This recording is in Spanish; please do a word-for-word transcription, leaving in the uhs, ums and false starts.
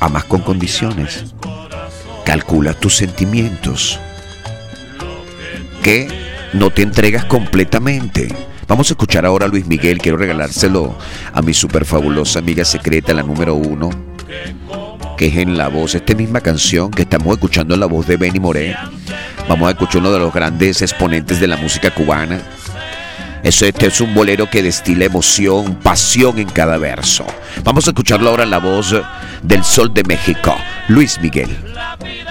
amas con condiciones, calculas tus sentimientos, que no te entregas completamente. Vamos a escuchar ahora a Luis Miguel. Quiero regalárselo a mi super fabulosa amiga secreta, la número uno, que es en la voz, esta misma canción que estamos escuchando en la voz de Benny Moré. Vamos a escuchar uno de los grandes exponentes de la música cubana. Eso, este es un bolero que destila emoción, pasión en cada verso. Vamos a escucharlo ahora en la voz del Sol de México, Luis Miguel.